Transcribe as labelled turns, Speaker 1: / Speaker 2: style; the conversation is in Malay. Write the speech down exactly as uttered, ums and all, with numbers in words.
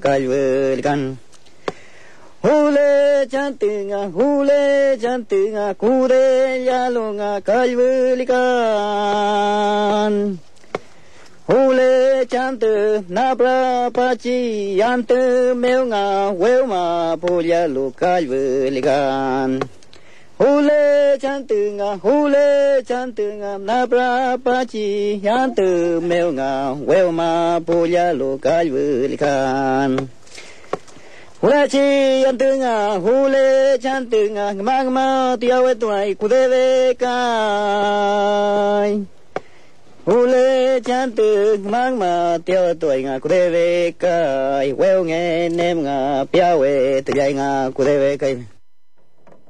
Speaker 1: Kalwelkan Hule cantinga, hule cantinga, kure yalonga kalwelkan Hule chante nabra pachi yante meunga welma polya lo kalwelkan Hule cantinga, hule cantinga, nabra pachi yante meunga welma polya lo kalwelkan Hule chi yantunga, hule chantunga, magma tiawe tuai kudeve kai. Hule chantung, magma tiawe tuai nga kudeve kai. Weo nge nem nga piawe tuyai nga kudeve kai.